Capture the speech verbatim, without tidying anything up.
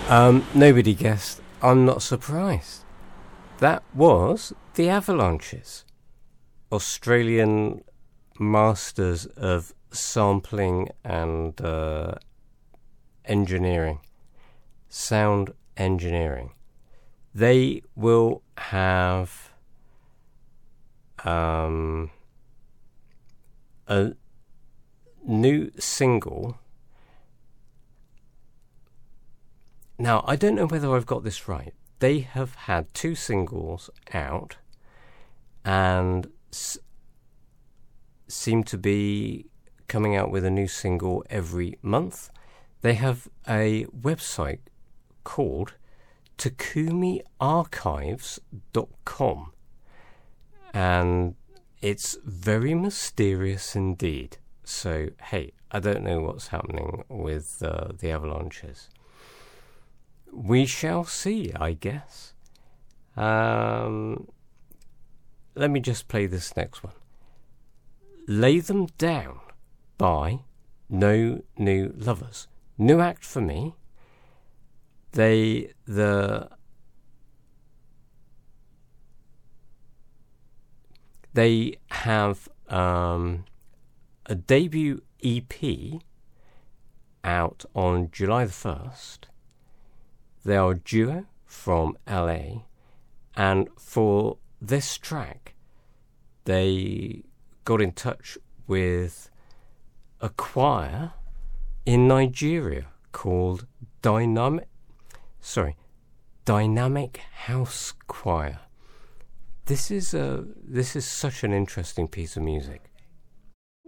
Um, nobody guessed. I'm not surprised. That was the Avalanches, Australian masters of sampling and uh, engineering, sound engineering. They will have um, a new single. Now, I don't know whether I've got this right. They have had two singles out and s- seem to be coming out with a new single every month. They have a website called takumi archives dot com, and it's very mysterious indeed. So, hey, I don't know what's happening with uh, the Avalanches. We shall see, I guess. Um, let me just play this next one. Lay Them Down by No New Lovers. New act for me. They, the, they have um, a debut E P out on July the first. They are a duo from L A, and for this track, they got in touch with a choir in Nigeria called Dynamic, sorry, Dynamic House Choir. This is a this is such an interesting piece of music.